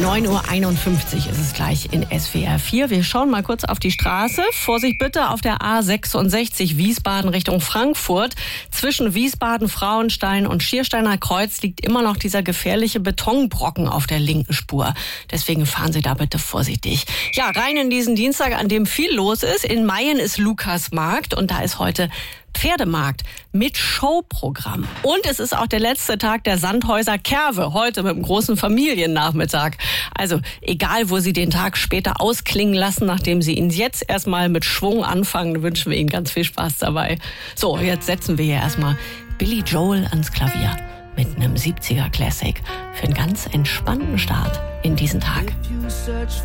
9:51 Uhr ist es gleich in SWR 4. Wir schauen mal kurz auf die Straße. Vorsicht bitte auf der A66 Wiesbaden Richtung Frankfurt. Zwischen Wiesbaden, Frauenstein und Schiersteiner Kreuz liegt immer noch dieser gefährliche Betonbrocken auf der linken Spur. Deswegen fahren Sie da bitte vorsichtig. Ja, rein in diesen Dienstag, an dem viel los ist. In Mayen ist Lukasmarkt und da ist heute Pferdemarkt mit Showprogramm. Und es ist auch der letzte Tag der Sandhäuser Kerwe, heute mit einem großen Familiennachmittag. Also egal, wo Sie den Tag später ausklingen lassen, nachdem Sie ihn jetzt erstmal mit Schwung anfangen, wünschen wir Ihnen ganz viel Spaß dabei. So, jetzt setzen wir hier erstmal Billy Joel ans Klavier mit einem 70er Classic für einen ganz entspannten Start in diesen Tag.